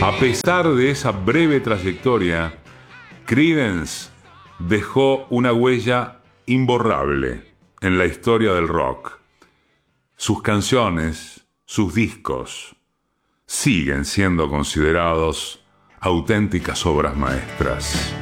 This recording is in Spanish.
A pesar de esa breve trayectoria, Creedence dejó una huella imborrable en la historia del rock. Sus canciones, sus discos, siguen siendo considerados auténticas obras maestras.